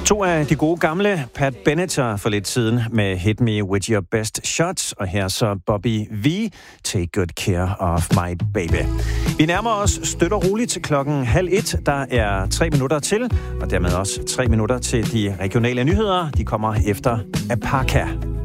To af de gode gamle Pat Benatar for lidt siden med Hit Me With Your Best Shots, og her så Bobby V, Take Good Care of My Baby. Vi nærmer os støt og roligt til 12:30. Der er 3 minutter til, og dermed også 3 minutter til de regionale nyheder. De kommer efter Apaka.